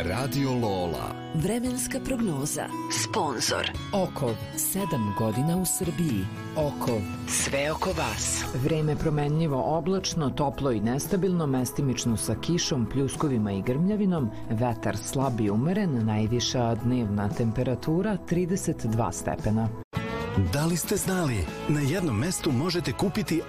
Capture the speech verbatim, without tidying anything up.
Radio Lola. Vremenska prognoza. Sponzor Okov, sedam godina u Srbiji. Okov, sve oko vas. Vreme promenljivo, oblačno, toplo i nestabilno, mestimično sa kišom, pljuskovima i grmljavinom, vetar slab i umeren, najviša dnevna temperatura trideset dva stepena. Da li ste znali? Na jednom mestu možete kupiti